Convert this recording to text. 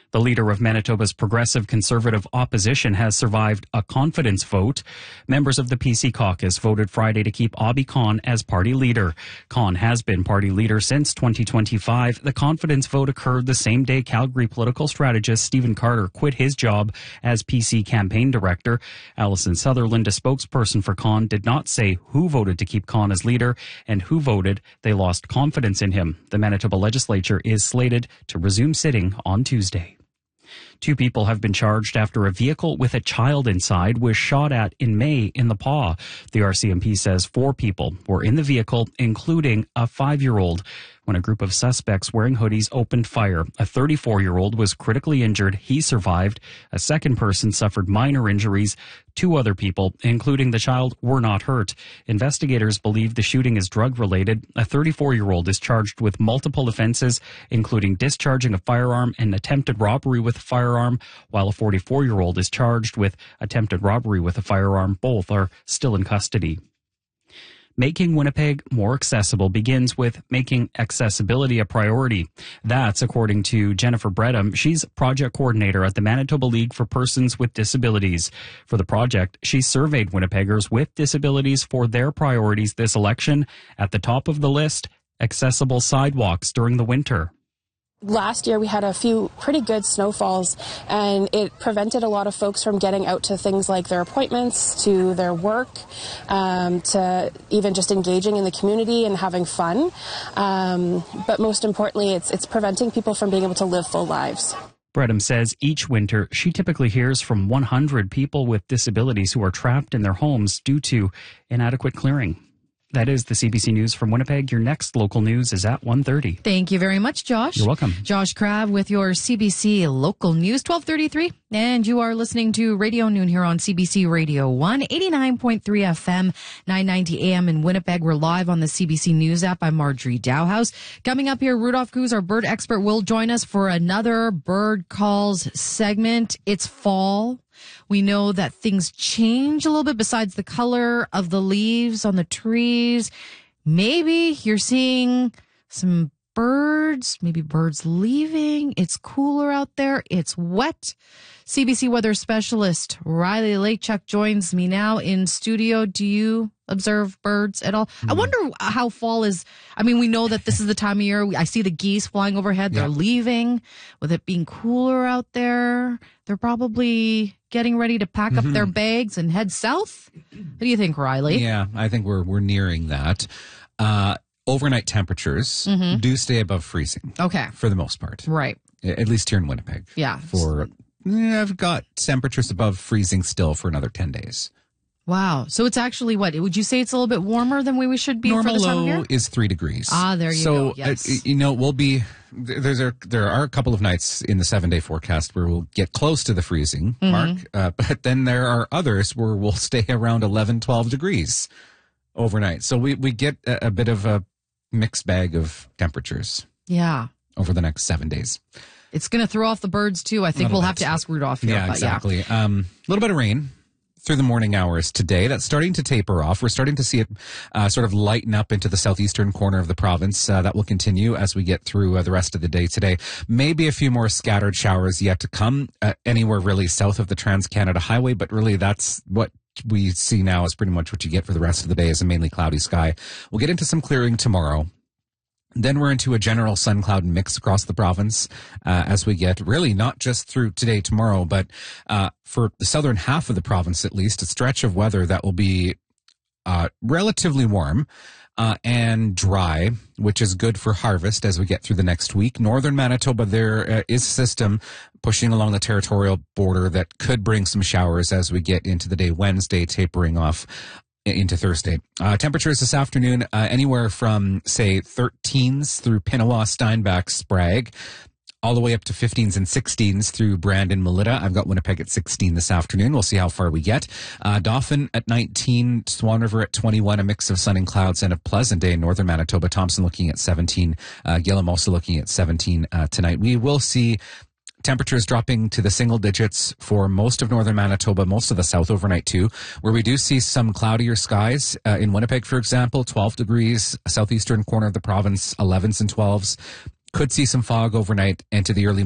The leader of Manitoba's progressive conservative opposition has survived a confidence vote. Members of the PC caucus voted Friday to keep Abhi Khan as party leader. Khan has been party leader since 2025. The confidence vote occurred the same day Calgary political strategist Stephen Carter quit his job as PC campaign director. Alison Sutherland, a spokesperson for Khan, did not say who voted to keep Khan as leader and who voted they lost confidence in him. The Manitoba legislature is slated to resume sitting on Tuesday. 2 people have been charged after a vehicle with a child inside was shot at in May in the Pas. The RCMP says 4 people were in the vehicle, including a 5-year-old, when a group of suspects wearing hoodies opened fire. A 34-year-old was critically injured. He survived. A second person suffered minor injuries. 2 other people, including the child, were not hurt. Investigators believe the shooting is drug-related. A 34-year-old is charged with multiple offenses, including discharging a firearm and attempted robbery with a firearm, while a 44-year-old is charged with attempted robbery with a firearm. Both are still in custody. Making Winnipeg more accessible begins with making accessibility a priority. That's according to Jennifer Bredham. She's project coordinator at the Manitoba League for Persons with Disabilities. For the project, she surveyed Winnipeggers with disabilities for their priorities this election. At the top of the list, accessible sidewalks during the winter. Last year we had a few pretty good snowfalls, and it prevented a lot of folks from getting out to things like their appointments, to their work, to even just engaging in the community and having fun. But most importantly, it's preventing people from being able to live full lives. Bredham says each winter she typically hears from 100 people with disabilities who are trapped in their homes due to inadequate clearing. That is the CBC News from Winnipeg. Your next local news is at 1:30. Thank you very much, Josh. You're welcome. Josh Crabb with your CBC Local News, 12:33. And you are listening to Radio Noon here on CBC Radio 1, 89.3 FM, 990 AM in Winnipeg. We're live on the CBC News app. I'm Marjorie Dowhouse. Coming up here, Rudolph Coos, our bird expert, will join us for another Bird Calls segment. It's fall. We know that things change a little bit besides the color of the leaves on the trees. Maybe you're seeing some birds, maybe birds leaving. It's cooler out there. It's wet. CBC weather specialist Riley Lakechuck joins me now in studio. Do you observe birds at all? I wonder how fall is. I mean, we know that this is the time of year. I see the geese flying overhead. They're leaving. With it being cooler out there, they're probably getting ready to pack up their bags and head south. What do you think, Riley? Yeah, I think we're nearing that. Overnight temperatures do stay above freezing. Okay. For the most part. Right. At least here in Winnipeg. Yeah. I've got temperatures above freezing still for another 10 days. Wow. So it's actually what? Would you say it's a little bit warmer than we should be Normal for this time of year? low is 3 degrees. There you go. Yes. We'll be, there are a couple of nights in the 7-day forecast where we'll get close to the freezing mark. But then there are others where we'll stay around 11, 12 degrees overnight. So we get a bit of a mixed bag of temperatures. Yeah. Over the next 7 days. It's going to throw off the birds too. I think we'll have to ask Rudolph here. Yeah, exactly. A little bit of rain through the morning hours today. That's starting to taper off. We're starting to see it sort of lighten up into the southeastern corner of the province. That will continue as we get through the rest of the day today. Maybe a few more scattered showers yet to come anywhere really south of the Trans-Canada Highway, but really that's what we see now is pretty much what you get for the rest of the day is a mainly cloudy sky. We'll get into some clearing tomorrow. Then we're into a general sun cloud mix across the province as we get really not just through today, tomorrow, but for the southern half of the province, at least, a stretch of weather that will be relatively warm and dry, which is good for harvest as we get through the next week. Northern Manitoba, there is a system pushing along the territorial border that could bring some showers as we get into the day Wednesday, tapering off into Thursday. Temperatures this afternoon, anywhere from, say, 13s through Pinawa, Steinbach, Sprague, all the way up to 15s and 16s through Brandon, Melita. I've got Winnipeg at 16 this afternoon. We'll see how far we get. Dauphin at 19, Swan River at 21, a mix of sun and clouds, and a pleasant day in northern Manitoba. Thompson looking at 17, Gillam also looking at 17 tonight. We will see temperatures dropping to the single digits for most of northern Manitoba, most of the south overnight too, where we do see some cloudier skies. In Winnipeg, for example, 12 degrees, southeastern corner of the province, 11s and 12s. Could see some fog overnight into the early